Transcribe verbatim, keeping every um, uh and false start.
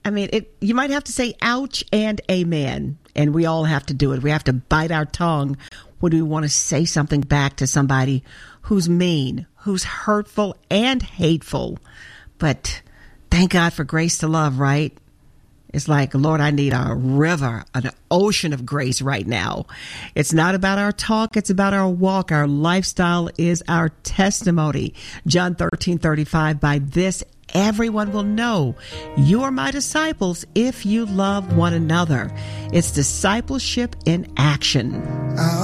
I mean, it. You might have to say ouch and amen. And we all have to do it. We have to bite our tongue when we want to say something back to somebody who's mean, who's hurtful and hateful. But thank God for grace to love, right? It's like, Lord, I need a river, an ocean of grace right now. It's not about our talk. It's about our walk. Our lifestyle is our testimony. John thirteen thirty-five, by this everyone will know you are my disciples if you love one another. It's discipleship in action.